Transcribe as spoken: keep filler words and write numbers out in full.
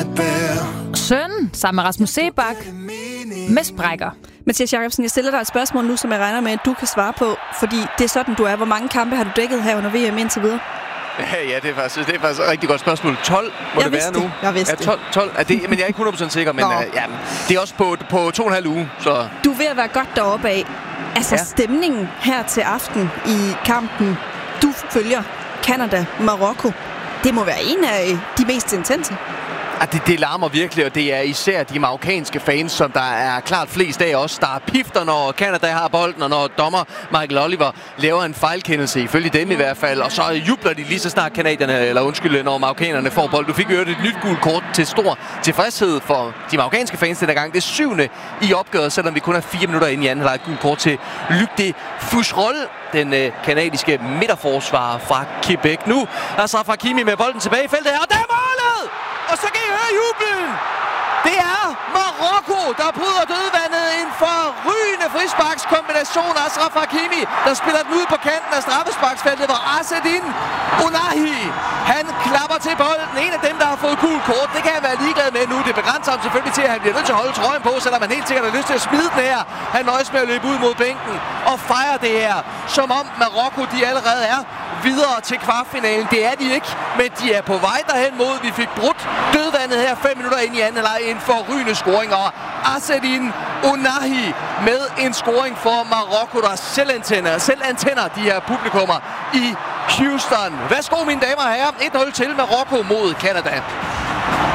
Søn sammen med Rasmus Seebach med sprækker. Mathias Jacobsen, jeg stiller dig et spørgsmål nu, som jeg regner med, at du kan svare på, fordi det er sådan, du er. Hvor mange kampe har du dækket her under V M indtil videre? Ja, ja, det er faktisk, det er faktisk et rigtig godt spørgsmål. tolv må jeg det være det. nu. Jeg vidste ja, tolv, tolv er det, men jeg er ikke hundrede procent sikker, men uh, ja, det er også på, på to og en halv uge. Så. Du er ved at være godt deroppe af. Altså ja. Stemningen her til aften i kampen, du følger Canada-Marokko, det må være en af de mest intense. Ah, det, det larmer virkelig, og det er især de marokkanske fans, som der er klart flest af os, der pifter, når Canada har bolden, og når dommer Michael Oliver laver en fejlkendelse, ifølge dem i hvert fald, og så jubler de lige så snart kanadierne, eller undskyld, når marokkanerne får bold. Du fik jo et nyt gult kort til stor tilfredshed for de marokkanske fans den gang. Det er syvende i opgøret, selvom vi kun er fire minutter inde i anden halvleg. Gult kort til Luc de Foucherolles, den øh, kanadiske midterforsvarer fra Quebec. Nu er Achraf Hakimi med bolden tilbage i feltet her, og der er målet! Og så kan I høre jublen! Det er Marokko, der bryder dødvandet. En forrygende frisparkskombination af Achraf Hakimi, der spiller den ud på kanten af straffesparksfeltet, hvor Azzedine Ounahi, han klapper til bolden. En af dem, der har fået gul kort, det kan jeg være ligeglad med nu. Det begrænser ham selvfølgelig til, at han bliver nødt til at holde trøjen på, selvom han helt sikkert har lyst til at smide den her. Han nøjes med at løbe ud mod bænken og fejre det her, som om Marokko de allerede er videre til kvartfinalen. Det er de ikke, men de er på vej derhen mod. Vi fik brudt dødvandet her fem minutter ind i anden halvleg. En forrygende scoring, og Azzedine Ounahi med en scoring for Marokko, der selv antænder, selv antænder de her publikummer i Houston. Værsgo, mine damer og herrer. et nul til Marokko mod Canada.